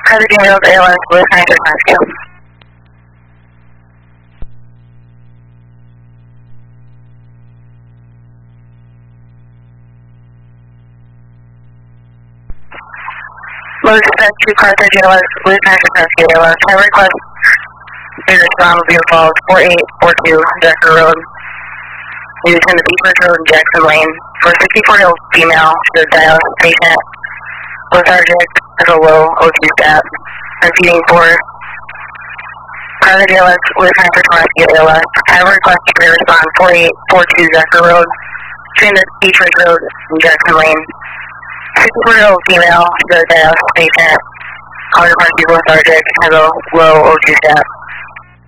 Heather Daniels, ALS, with 9 rescue. Load dispatch to Carthage ALS, with 9 rescue ALS. I request your respond will be involved 4842 Jackson Road. Using the Beach Ridge Road and Jackson Lane for a 64-year-old female, the dialysis patient, lethargic, has a low O2 stat, and feeding for Carthage ALS, with 9 rescue ALS. I request your respond 4842 Jackson Road, between the Beach Ridge Road and Jackson Lane. 64-year-old female, the dialysis patient, 100% lethargic, has a low O2 stat.